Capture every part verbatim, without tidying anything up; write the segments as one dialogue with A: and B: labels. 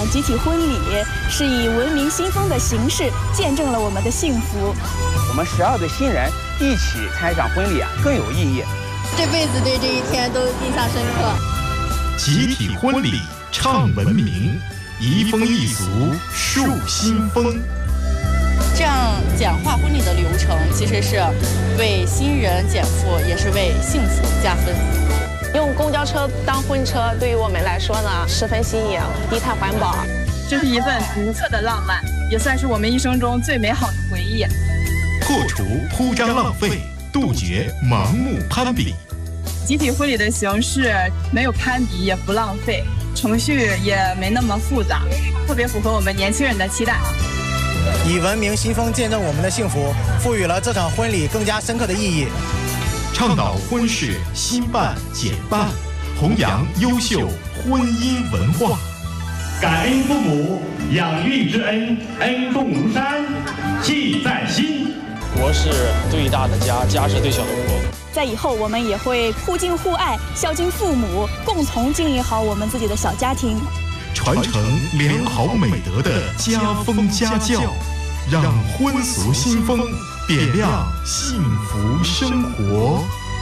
A: 场集体婚礼，是以文明新风的形式见证了我们的幸福。
B: 我们十二对新人一起参一场婚礼啊，更有意义。
C: 这辈子对这一天都印象深刻。
D: 集体婚礼唱文明，移风易俗树新风。
E: 这样简化婚礼的流程，其实是为新人减负，也是为幸福加分。
F: 用公交车当婚车，对于我们来说呢，十分新颖，低碳环保。
G: 这是一份独特的浪漫，也算是我们一生中最美好的回忆。
D: 破除铺张浪费，杜绝盲目攀比。
G: 集体婚礼的形式没有攀比，也不浪费，程序也没那么复杂，特别符合我们年轻人的期待。
H: 以文明新风见证我们的幸福，赋予了这场婚礼更加深刻的意义。
D: 倡导婚事新办简办，弘扬优秀婚姻文化。
I: 感恩父母养育之恩，恩重如山，记在心。
J: 国是对大的家，家是对小的国。
A: 在以后，我们也会互敬互爱，孝敬父母，共同经营好我们自己的小家庭，
D: 传承良好美德的家风家教，让婚俗新风点亮幸福生活。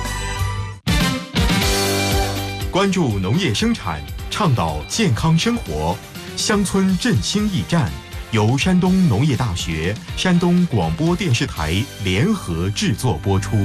D: 关注农业生产，倡导健康生活，乡村振兴驿站由山东农业大学、山东广播电视台联合制作播出。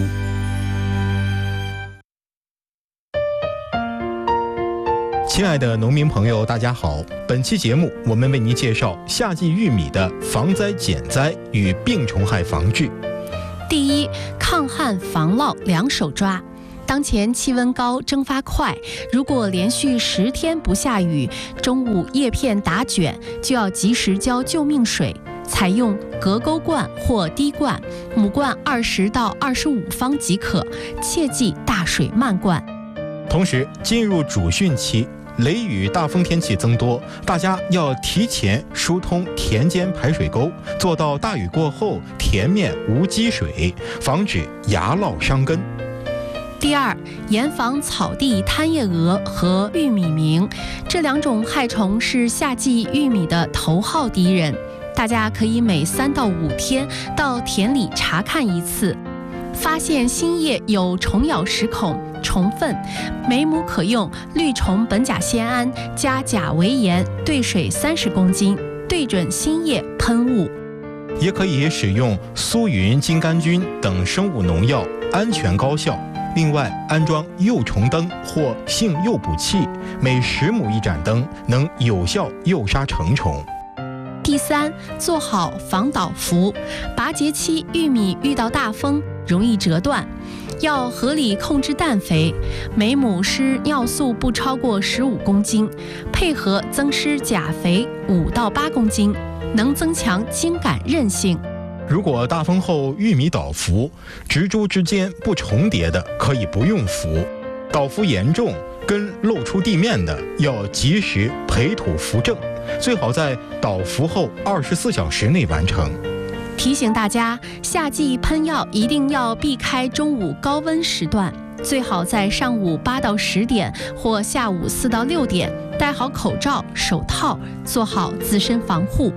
K: 亲爱的农民朋友，大家好！本期节目，我们为您介绍夏季玉米的防灾减灾与病虫害防治。
L: 第一，抗旱防涝两手抓。当前气温高，蒸发快，如果连续十天不下雨，中午叶片打卷，就要及时浇救命水。采用隔沟灌或滴灌，母灌二十到二十五方即可，切忌大水漫灌。
K: 同时，进入主汛期。雷雨大风天气增多，大家要提前疏通田间排水沟，做到大雨过后田面无积水，防止芽涝伤根。
L: 第二，严防草地贪叶蛾和玉米螟，这两种害虫是夏季玉米的头号敌人。大家可以每三到五天到田里查看一次，发现新叶有虫咬食孔、虫粪，每亩可用绿虫苯甲酰胺加钾维盐兑水三十公斤，对准新叶喷雾。
K: 也可以使用苏云金杆菌等生物农药，安全高效。另外，安装诱虫灯或性诱捕器，每十亩一盏灯，能有效诱杀成虫。
L: 第三，做好防倒伏。拔节期玉米遇到大风，容易折断，要合理控制氮肥，每亩施尿素不超过十五公斤，配合增施钾肥五到八公斤，能增强茎秆韧性。
K: 如果大风后玉米倒伏，植株之间不重叠的，可以不用伏；倒伏严重，根露出地面的，要及时培土扶正，最好在倒伏后二十四小时内完成。
L: 提醒大家，夏季喷药一定要避开中午高温时段，最好在上午八到十点或下午四到六点，戴好口罩、手套，做好自身防护。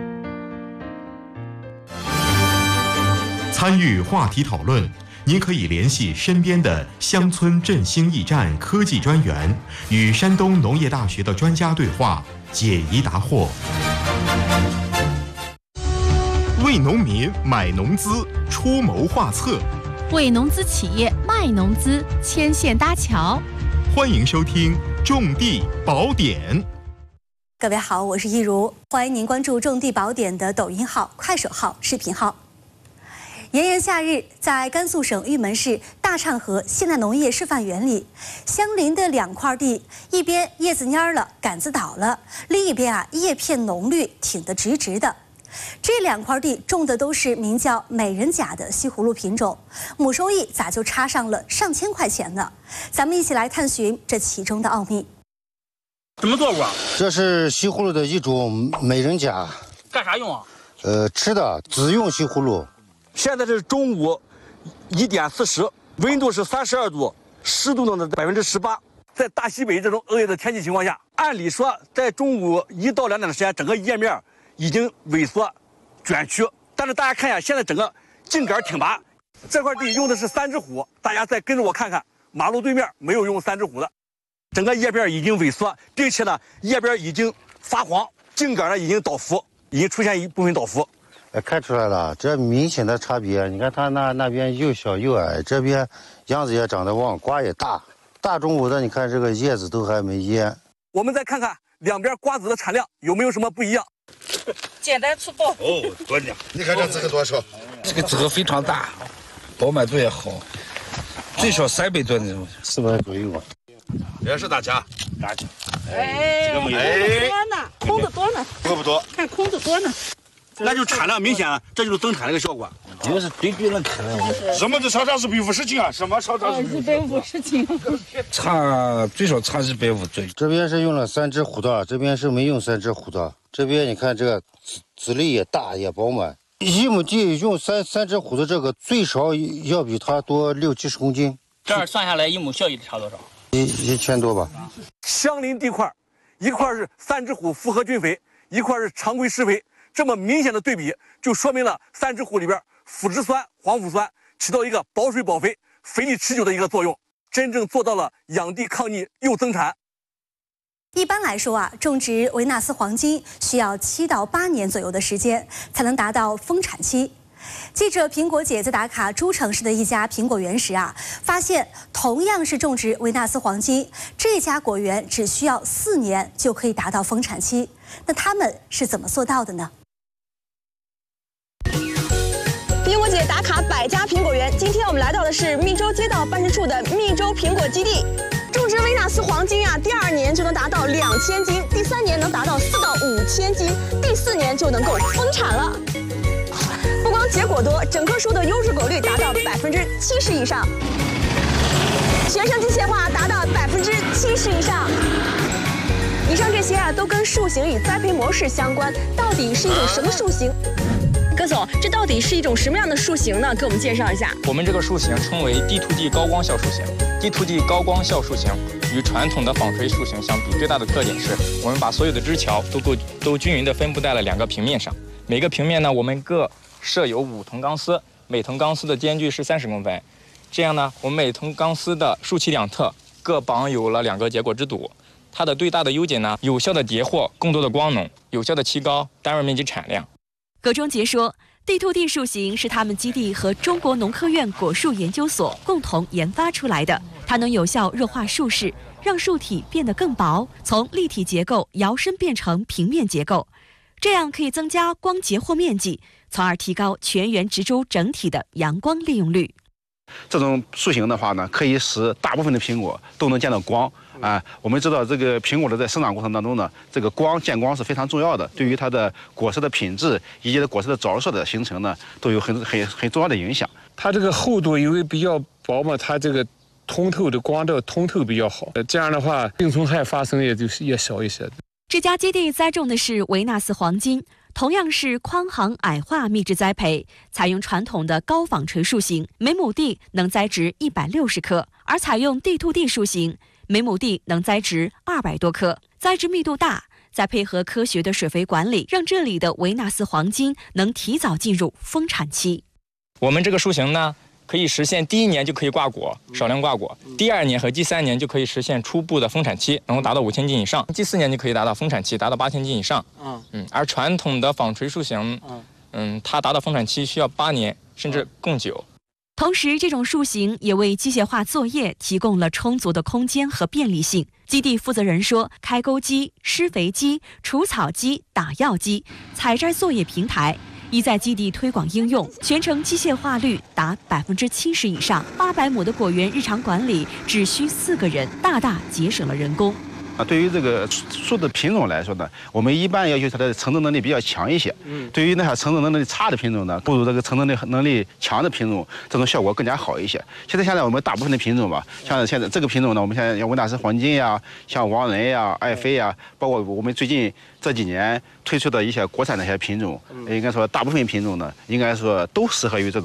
D: 参与话题讨论，您可以联系身边的乡村振兴驿站科技专员，与山东农业大学的专家对话，解疑答惑。为农民买农资，出谋划策；
L: 为农资企业卖农资，牵线搭桥。
D: 欢迎收听《种地宝典》。
M: 各位好，我是一如，欢迎您关注《种地宝典》的抖音号、快手号、视频号。炎炎夏日，在甘肃省玉门市大漳河现代农业示范园里，相邻的两块地，一边叶子蔫了，杆子倒了，另一边啊叶片浓绿，挺得直直的。这两块地种的都是名叫美人甲的西葫芦品种，亩收益咋就差上了上千块钱呢？咱们一起来探寻这其中的奥秘。
N: 什么作物啊？
O: 这是西葫芦的一种美人甲。
N: 干啥用啊？
O: 呃，吃的，只用西葫芦。
N: 现在是中午一点四十，温度是三十二度，湿度呢百分之十八。在大西北这种恶劣的天气情况下， 按理说，在中午一到两点的时间，整个叶面已经萎缩、卷曲。但是大家看一下，现在整个茎杆挺拔。这块地用的是三只虎，大家再跟着我看看，马路对面没有用三只虎的，整个叶面已经萎缩，并且呢，叶边已经发黄，茎杆呢已经倒伏，已经出现一部分倒伏。
O: 哎，看出来了，这明显的差别。你看它那那边又小又矮，这边样子也长得旺，瓜也大。大中午的，你看这个叶子都还没蔫。
N: 我们再看看两边瓜子的产量有没有什么不一样。
P: 简单粗暴。
O: 哦，多点。你看这这个多少？
P: 这个这个非常大，饱满度也好，最少三百多那种。
O: 四百左右吧。
Q: 这是大家，
O: 大家。
P: 哎，空子多呢，空子多呢。
O: 多不多？
P: 看空子多呢。
N: 那就产量明显，这就是增产的一个效果。
P: 这个是对比了看。
Q: 什么的超长是比五十斤啊？什么超长是
P: 一百五十斤？差最少差一百五左右。
O: 这边是用了三只虎道，这边是没用三只虎道。这边你看这个籽籽粒也大也饱满，一亩地用三三只虎的这个最少要比它多六七十公斤。
R: 这儿算下来一亩效益差多少？
O: 一一千多吧。
N: 相邻地块，一块是三只虎复合菌肥，一块是常规施肥。这么明显的对比，就说明了三只虎里边腐殖酸、黄腐酸起到一个保水保肥、肥力持久的一个作用，真正做到了养地抗逆又增产。
M: 一般来说啊，种植维纳斯黄金需要七到八年左右的时间才能达到丰产期。记者苹果姐在打卡诸城市的一家苹果园时啊，发现同样是种植维纳斯黄金，这家果园只需要四年就可以达到丰产期。那他们是怎么做到的呢？
F: 苹果姐打卡百家苹果园，今天我们来到的是密州街道办事处的密州苹果基地。种植维纳斯黄金啊，第二年就能达到两千斤，第三年能达到四到五千斤，第四年就能够丰产了。不光结果多，整棵树的优质果率达到百分之七十以上，全程机械化达到百分之七十以上。以上这些啊，都跟树形与栽培模式相关。到底是一种什么树形？葛总，这到底是一种什么样的树形呢？给我们介绍一下。
J: 我们这个树形称为 D to D 高光效树形。D to D 高光效树形与传统的纺锤树形相比，最大的特点是我们把所有的枝条都够都均匀地分布在了两个平面上。每个平面呢，我们各设有五藤钢丝，每藤钢丝的间距是三十公分。这样呢，我们每藤钢丝的树栖两侧各绑有了两个结果之堵。它的最大的优点呢，有效的截获更多的光能，有效的提高单位面积产量。
L: 葛忠杰说 ，D to D 树形是他们基地和中国农科院果树研究所共同研发出来的，它能有效弱化树势，让树体变得更薄，从立体结构摇身变成平面结构，这样可以增加光截获面积，从而提高全园植株整体的阳光利用率。
Q: 这种树形的话呢，可以使大部分的苹果都能见到光。啊，我们知道这个苹果的在生长过程当中呢，这个光见光是非常重要的，对于它的果实的品质以及果实的着色的形成呢，都有很很很重要的影响。
S: 它这个厚度因为比较薄嘛，它这个通透的光照通透比较好，这样的话病虫害发生也就是也少一些。
L: 这家基地栽种的是维纳斯黄金，同样是宽行矮化密植栽培，采用传统的高纺锤树形，每亩地能栽植一百六十棵，而采用 D to D 树形，每亩地能栽植二百多棵，栽植密度大，再配合科学的水肥管理，让这里的维纳斯黄金能提早进入丰产期。
J: 我们这个树形呢，可以实现第一年就可以挂果，少量挂果；第二年和第三年就可以实现初步的丰产期，能够达到五千斤以上；第四年就可以达到丰产期，达到八千斤以上。嗯嗯，而传统的纺锤树形，嗯，它达到丰产期需要八年甚至更久。
L: 同时，这种树形也为机械化作业提供了充足的空间和便利性。基地负责人说，开沟机、施肥机、除草机、打药机、采摘作业平台已在基地推广应用，全程机械化率达百分之七十以上。八百亩的果园日常管理只需四个人，大大节省了人工。
Q: 啊，对于这个树的品种来说呢，我们一般要求它的承重能力比较强一些。嗯，对于那些承重能力差的品种呢，不如这个承重力能力强的品种，这种效果更加好一些。现在现在我们大部分的品种吧，像现在这个品种呢，我们现在像维纳斯黄金呀，像王仁呀、爱妃呀，包括我们最近这几年推出的一些国产的一些品种，应该说大部分品种呢，应该说都适合于这种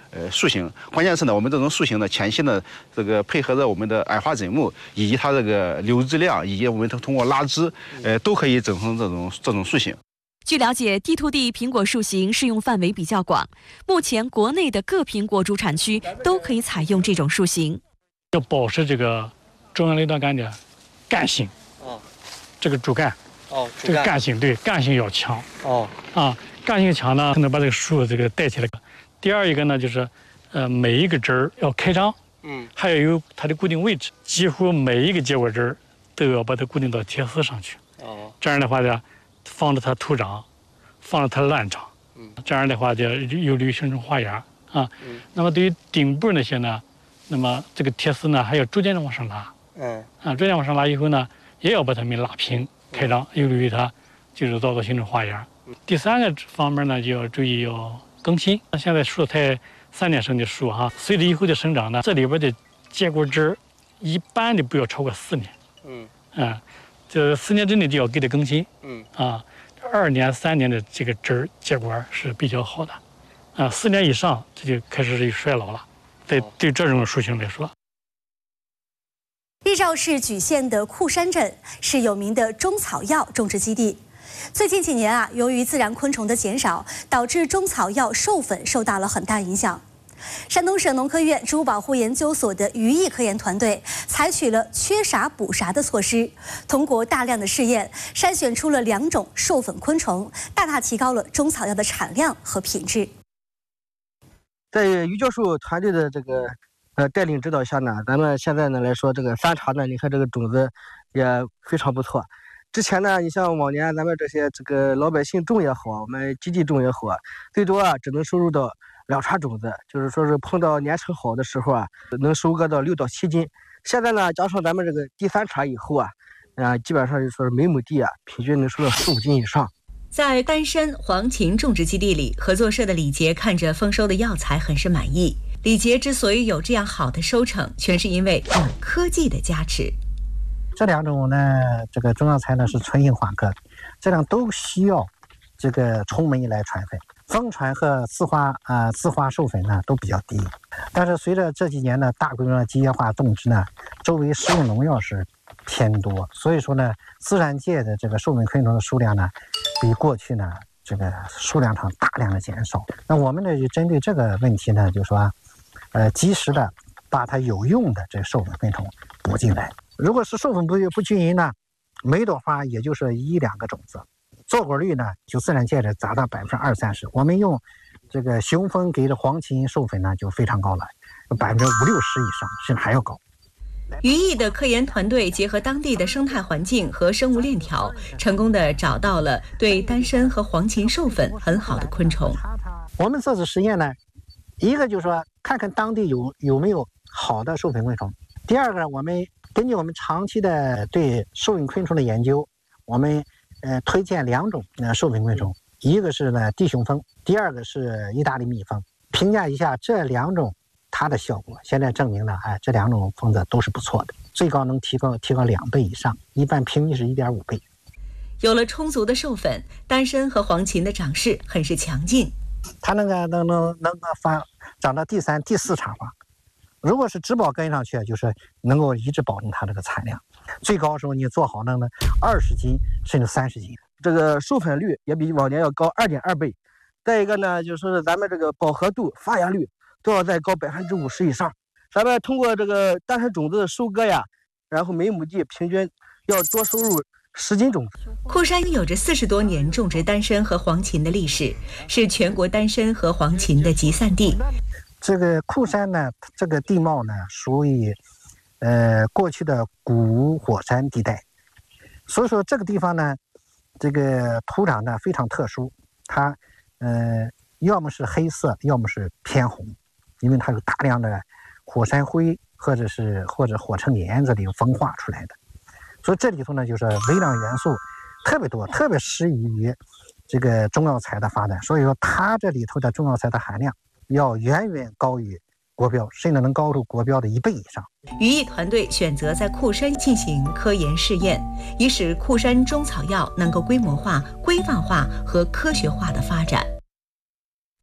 Q: 呃树形。关键是呢，我们这种树形呢，前期呢这个配合着我们的矮化枕木以及它这个流质量，以及我们通过拉枝，呃，都可以整成这种这种树形。
T: 据了解，地土地苹果树形适用范围比较广，目前国内的各苹果主产区都可以采用这种树形。
U: 要保持这个中央雷达杆的干性，哦，这个主干，哦，这个干性对干性要强，哦，啊，干性强呢，才能把这个树这个带起来。第二一个呢，就是呃每一个枝儿要开张，嗯，还要有它的固定位置，几乎每一个结果枝儿都要把它固定到铁丝上去，哦，这样的话呢。防止它突长，防止它乱长，嗯，这样的话就有利于形成花芽啊。嗯，那么对于顶部那些呢，那么这个铁丝呢还要逐渐的往上拉，嗯，啊，逐渐往上拉以后呢，也要把它们拉平开张，有利于它就是早早形成花芽。嗯，第三个方面呢，就要注意要更新。现在树才三年生的树哈，随着以后的生长呢，这里边的结果枝一般的不要超过四年，嗯，啊。这四年之内就要给它更新，嗯啊，二年、三年的这个枝儿结果是比较好的，啊，四年以上这就开始衰老了。对对这种树形来说，
M: 日照市莒县的库山镇是有名的中草药种植基地。最近几年啊，由于自然昆虫的减少，导致中草药授粉受到了很大影响。山东省农科院植物保护研究所的于毅科研团队采取了缺啥补啥的措施，通过大量的试验，筛选出了两种授粉昆虫，大大提高了中草药的产量和品质。
V: 在于教授团队的这个呃带领指导下呢，咱们现在呢来说，这个山茶呢，你看这个种子也非常不错。之前呢，你像往年咱们这些这个老百姓种也好，我们基地种也好，最多啊只能收入到两串种子，就是说是碰到年成好的时候啊，能收割到六到七斤。现在呢，加上咱们这个第三茬以后啊，啊、呃，基本上就说是每亩地啊，平均能收到十五斤以上。
T: 在丹参、黄芩种植基地里，合作社的李杰看着丰收的药材很是满意。李杰之所以有这样好的收成，全是因为有科技的加持。
W: 这两种呢，这个中药材呢是纯性缓克，这两都需要这个虫媒来传粉。蜂传和呲花啊、呃，呲花授粉呢都比较低，但是随着这几年的大规模机械化种植呢，周围使用农药是偏多，所以说呢，自然界的这个授粉昆虫的数量呢，比过去呢这个数量上大量的减少。那我们呢就针对这个问题呢，就说，呃，及时的把它有用的这个授粉昆虫补进来。如果是授粉不不均匀呢，每朵花也就是一两个种子。坐果率呢，就自然界的达到百分之二三十。我们用这个雄蜂给的黄芩授粉呢，就非常高了，百分之五六十以上，甚至还要高。
T: 于毅的科研团队结合当地的生态环境和生物链条，成功的找到了对丹参和黄芩授粉很好的昆虫。
W: 我们这次实验呢，一个就是说看看当地有有没有好的授粉昆虫；第二个，我们根据我们长期的对授粉昆虫的研究，我们。呃，推荐两种呃授粉昆虫，一个是呢地雄蜂，第二个是意大利蜜蜂。评价一下这两种它的效果，现在证明了，哎，这两种蜂子都是不错的，最高能提高提高两倍以上，一般平均是一点五倍。
T: 有了充足的授粉，丹参和黄芩的长势很是强劲。
W: 它那个能能能够发长到第三、第四茬花，如果是植保跟上去，就是能够一直保证它这个产量。最高时候你做好那呢，二十斤甚至三十斤，
V: 这个授粉率也比往年要高二点二倍。再一个呢，就是咱们这个饱和度、发芽率都要再高百分之五十以上。咱们通过这个丹参种子的收割呀，然后每亩地平均要多收入十斤种子。
T: 库山有着四十多年种植丹参和黄芩的历史，是全国丹参和黄芩的集散地。
W: 这个库山呢，这个地貌呢，属于呃过去的古火山地带，所以说这个地方呢，这个土壤呢非常特殊，它呃要么是黑色，要么是偏红，因为它有大量的火山灰或者是或者火成岩这里风化出来的，所以这里头呢就是微量元素特别多，特别适宜于这个中药材的发展，所以说它这里头的中药材的含量要远远高于国标，甚至能高出国标的一倍以上。
T: 于毅团队选择在库山进行科研试验，以使库山中草药能够规模化、规范化和科学化的发展。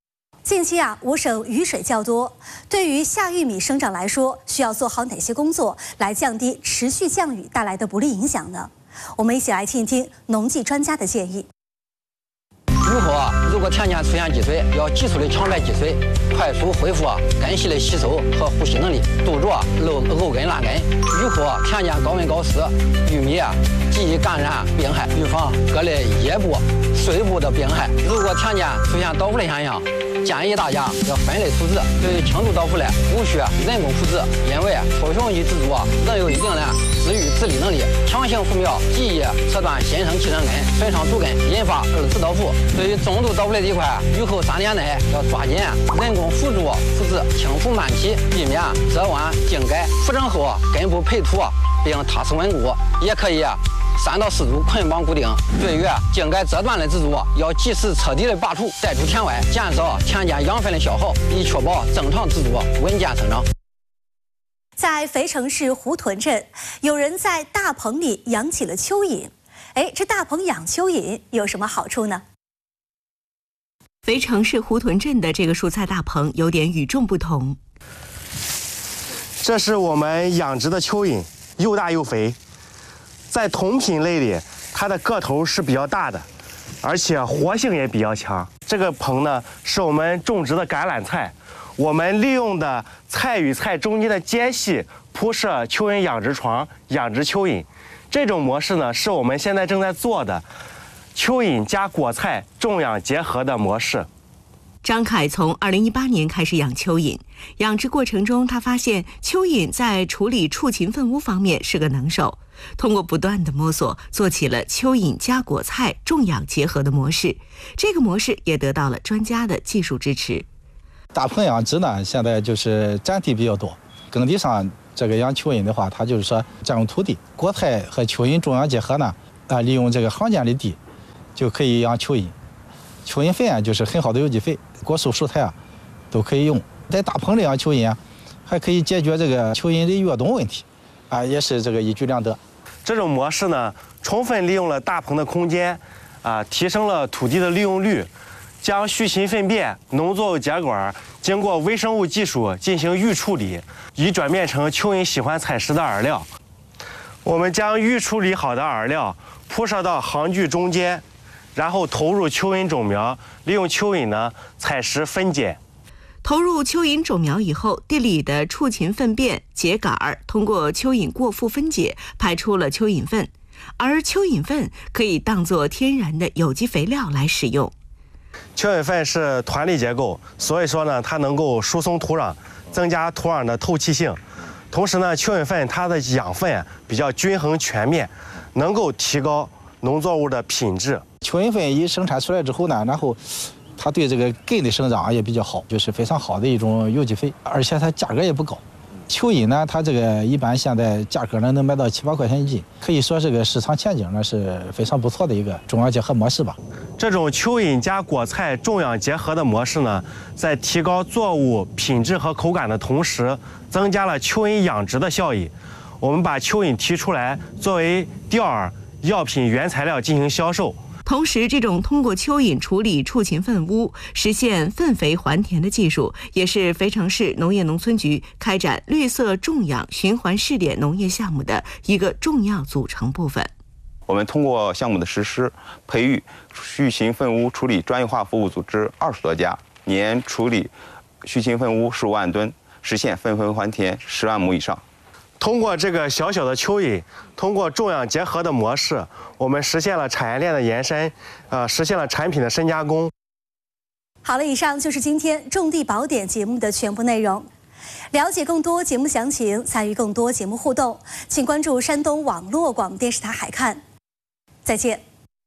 M: 近期啊，我省雨水较多，对于夏玉米生长来说，需要做好哪些工作来降低持续降雨带来的不利影响呢？我们一起来听一听农技专家的建议。
B: 雨后啊，如果田间出现积水，要急速的抢排积水，快速恢复啊根系的吸收和呼吸能力，杜绝漏藕根烂根。雨后啊，田间高温高湿，玉米啊极易感染病害，预防各类叶部、碎部的病害。如果田间出现倒伏的现象，建议大家要分类处置。对于轻度倒伏的，无需人工处置，因为戳胸肌植株啊仍有一定的自愈自理能力。强行扶苗极易扯断新生气生根，损伤主根，引发二次倒伏。对于重度倒伏的地块，雨后三天内要抓紧人工辅助扶植，轻扶慢起，避免折弯茎改。扶正后根部培土并踏实稳固，也可以三到四株捆绑固定。对于茎该折断的植株，要及时彻底的拔除，带出田外，减少田间养分的消耗，以确保正常植株稳健生长。
M: 在肥城市胡屯镇，有人在大棚里养起了蚯蚓。哎，这大棚养蚯蚓有什么好处呢？
T: 肥城市胡屯镇的这个蔬菜大棚有点与众不同。
C: 这是我们养殖的蚯蚓，又大又肥。在同品类里，它的个头是比较大的，而且活性也比较强。这个棚呢，是我们种植的橄榄菜，我们利用的菜与菜中间的间隙铺设蚯蚓养殖床，养殖蚯蚓。这种模式呢，是我们现在正在做的蚯蚓加果菜种养结合的模式。
T: 张凯从二零一八年开始养蚯蚓，养殖过程中，他发现蚯蚓在处理畜禽粪污方面是个能手。通过不断的摸索，做起了蚯蚓加果菜种养结合的模式。这个模式也得到了专家的技术支持。
E: 大棚养殖呢，现在就是占地比较多，耕地上这个养蚯蚓的话，它就是说占用土地。果菜和蚯蚓种养结合呢，啊，利用这个行间的地，就可以养蚯蚓。蚯蚓粪啊，就是很好的有机肥，果蔬蔬菜啊都可以用。在大棚里养蚯蚓啊，还可以解决这个蚯蚓的越冬问题，啊，也是这个一举两得。
C: 这种模式呢，充分利用了大棚的空间，啊，提升了土地的利用率，将畜禽粪便、农作物秸秆经过微生物技术进行预处理，以转变成蚯蚓喜欢采食的饵料。我们将预处理好的饵料铺设到行距中间，然后投入蚯蚓种苗，利用蚯蚓呢采食分解。
T: 投入蚯蚓种苗以后，地里的畜禽粪便、秸秆通过蚯蚓过复分解，排出了蚯蚓粪，而蚯蚓粪可以当作天然的有机肥料来使用。
C: 蚯蚓粪是团粒结构，所以说呢，它能够疏松土壤，增加土壤的透气性。同时呢，蚯蚓粪它的养分比较均衡全面，能够提高农作物的品质。
E: 蚯蚓粪一生产出来之后呢，然后它对这个根的生长也比较好，就是非常好的一种有机肥，而且它价格也不高。蚯蚓呢，它这个一般现在价格呢能卖到七八块钱一斤，可以说这个市场前景呢是非常不错的一个种养结合模式吧。
C: 这种蚯蚓加果菜种养结合的模式呢，在提高作物品质和口感的同时，增加了蚯蚓养殖的效益。我们把蚯蚓提出来作为钓饵、药品原材料进行销售。
T: 同时，这种通过蚯蚓处理畜禽粪污，实现粪肥还田的技术，也是肥城市农业农村局开展绿色种养循环试点农业项目的一个重要组成部分。
X: 我们通过项目的实施，培育畜禽粪污处理专业化服务组织二十多家，年处理畜禽粪污十五万吨，实现粪肥还田十万亩以上。
C: 通过这个小小的蚯蚓，通过种养结合的模式，我们实现了产业链的延伸，呃，实现了产品的深加工。
M: 好了，以上就是今天《种地宝典》节目的全部内容。了解更多节目详情，参与更多节目互动，请关注山东网络广播电视台海看。再见。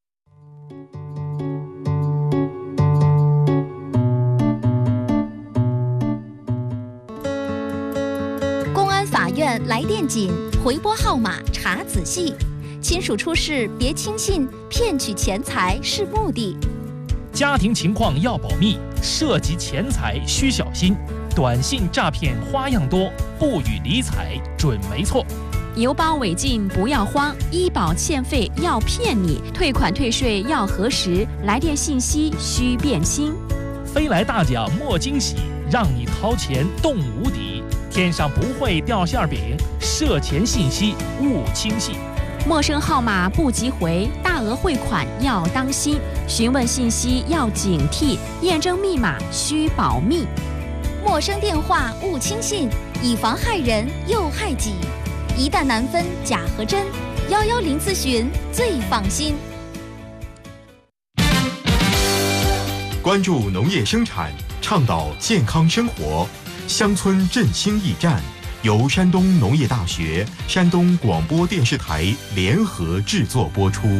Y: 法院来电紧，回拨号码查仔细。亲属出事别轻信，骗取钱财是目的。
Z: 家庭情况要保密，涉及钱财需小心。短信诈骗花样多，不予理睬准没错。
Y: 邮包违禁不要慌，医保欠费要骗你，退款退税要核实，来电信息需辨清。
Z: 飞来大奖莫惊喜，让你掏钱动无底。天上不会掉馅饼，涉钱信息勿轻信。
Y: 陌生号码不急回，大额汇款要当心，询问信息要警惕，验证密码需保密。陌生电话勿轻信，以防害人又害己。一旦难分假和真，幺幺零咨询最放心。
A: 关注农业生产，倡导健康生活，乡村振兴驿站由山东农业大学、山东广播电视台联合制作播出。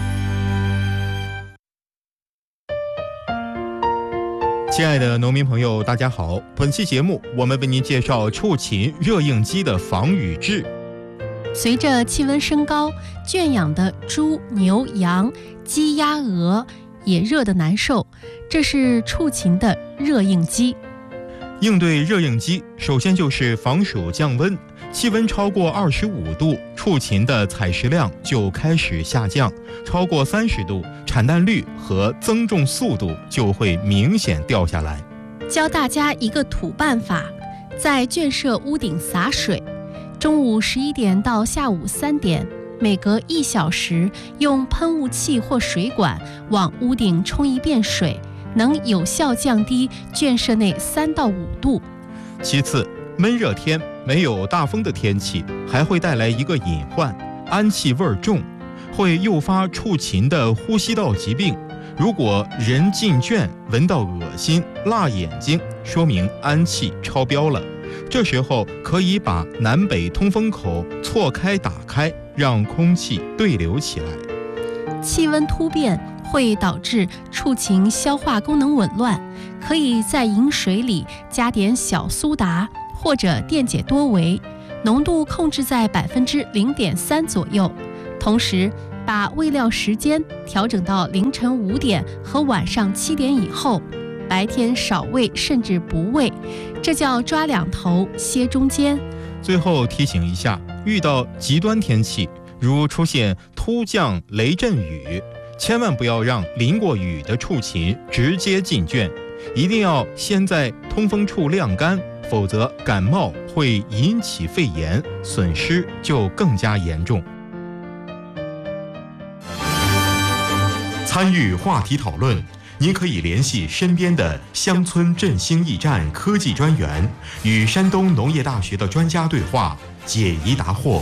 A: 亲爱的农民朋友，大家好！本期节目我们为您介绍畜禽热应激的防雨治。
L: 随着气温升高，圈养的猪、牛、羊、鸡、鸭、鹅也热得难受，这是畜禽的热应激。
A: 应对热应激，首先就是防暑降温。气温超过二十五度，畜禽的采食量就开始下降；超过三十度，产蛋率和增重速度就会明显掉下来。
L: 教大家一个土办法，在圈舍屋顶洒水，中午十一点到下午三点，每隔一小时用喷雾器或水管往屋顶冲一遍水，能有效降低圈舍内三到五度。
A: 其次，闷热天没有大风的天气，还会带来一个隐患，氨气味重，会诱发畜禽的呼吸道疾病。如果人进圈闻到恶心、辣眼睛，说明氨气超标了。这时候可以把南北通风口错开打开，让空气对流起来。
L: 气温突变会导致畜禽消化功能紊乱，可以在饮水里加点小苏打或者电解多维，浓度控制在百分之零点三左右。同时，把喂料时间调整到凌晨五点和晚上七点以后，白天少喂甚至不喂，这叫抓两头歇中间。
A: 最后提醒一下，遇到极端天气，如出现突降雷阵雨，千万不要让淋过雨的畜禽直接进圈，一定要先在通风处晾干，否则感冒会引起肺炎，损失就更加严重。参与话题讨论，您可以联系身边的乡村振兴驿站科技专员，与山东农业大学的专家对话，解疑答惑。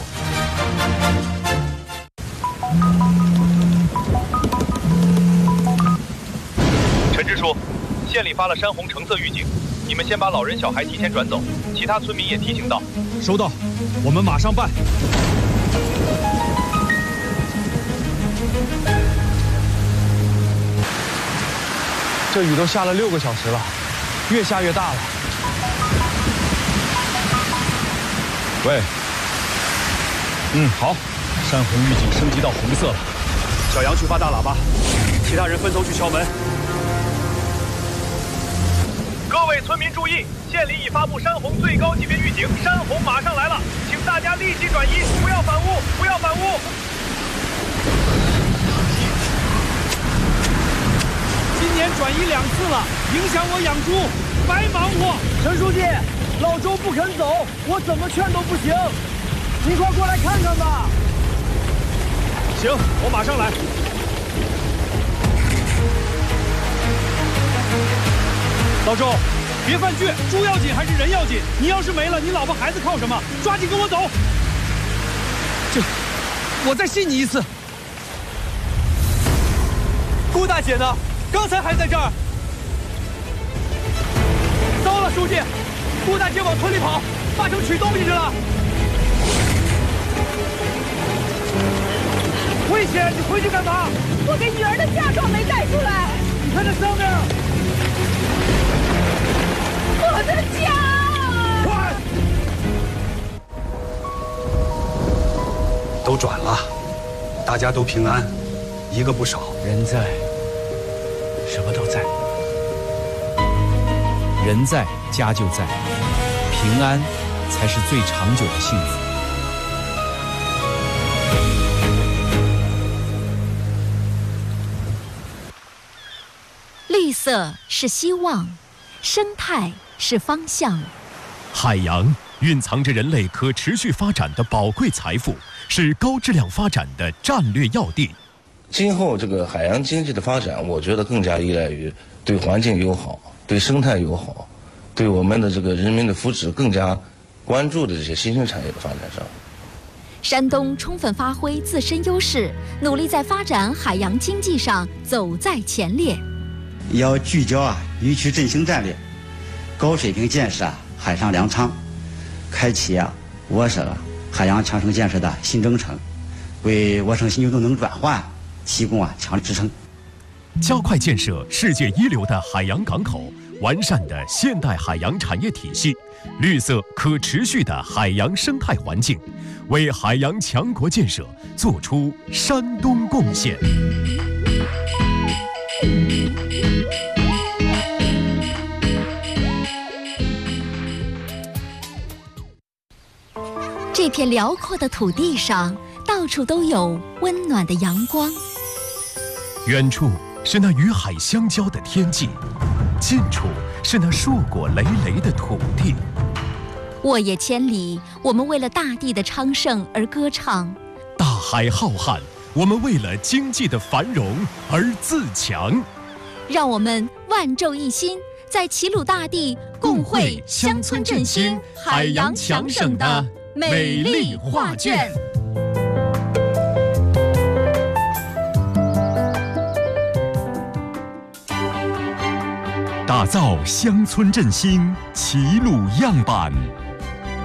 D: 陈支书，县里发了山洪橙色预警，你们先把老人小孩提前转走，其他村民也提醒到。
G: 收到，我们马上办。
H: 这雨都下了六个小时了，越下越大了。
G: 喂，嗯，好，山洪预警升级到红色了。
H: 小杨去发大喇叭，其他人分头去敲门。
D: 各位村民注意，县里已发布山洪最高级别预警，山洪马上来了，请大家立即转移，不要反屋，不要反屋。
H: 今年转移两次了，影响我养猪，白忙活。陈书记，老周不肯走，我怎么劝都不行，您快过来看看吧。行，我马上来。老周，别犯倔，猪要紧还是人要紧？你要是没了，你老婆孩子靠什么？抓紧跟我走。这，我再信你一次。顾大姐呢？刚才还在这儿。糟了，书记，顾大姐往村里跑，八成取东西去了。危险！你回去干嘛？
F: 我给女儿的嫁妆没带出来。
H: 你看这上面。
F: 我的家！
H: 快！
I: 都转了，大家都平安，一个不少。
G: 人在。什么都在，人在家就在，平安才是最长久的幸福。
Y: 绿色色是希望，生态是方向。
K: 海洋蕴藏着人类可持续发展的宝贵财富，是高质量发展的战略要地。
N: 今后这个海洋经济的发展，我觉得更加依赖于对环境友好、对生态友好、对我们的这个人民的福祉更加关注的这些新兴产业的发展上。
Y: 山东充分发挥自身优势，努力在发展海洋经济上走在前列。
O: 要聚焦啊渔区振兴战略，高水平建设啊海上粮仓，开启啊我省海洋强省建设的新征程，为我省新旧动能转换提供啊强力支撑。
K: 加快建设世界一流的海洋港口，完善的现代海洋产业体系，绿色可持续的海洋生态环境，为海洋强国建设做出山东贡献。
Y: 这片辽阔的土地上，到处都有温暖的阳光。
K: 远处是那与海相交的天际，近处是那硕果累累的土地。
Y: 沃野千里，我们为了大地的昌盛而歌唱；
K: 大海浩瀚，我们为了经济的繁荣而自强。
Y: 让我们万众一心，在齐鲁大地共绘乡村振兴、海洋强省的美丽画卷。
K: 打造乡村振兴齐鲁样板。